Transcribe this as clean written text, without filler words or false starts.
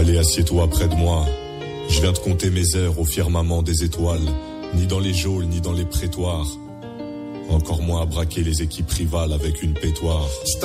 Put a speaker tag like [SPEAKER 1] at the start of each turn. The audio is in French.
[SPEAKER 1] Allez, assieds-toi près de moi. Je viens de compter mes heures au firmament des étoiles, ni dans les geôles, ni dans les prétoires. Encore moins à braquer les équipes rivales avec une pétoire.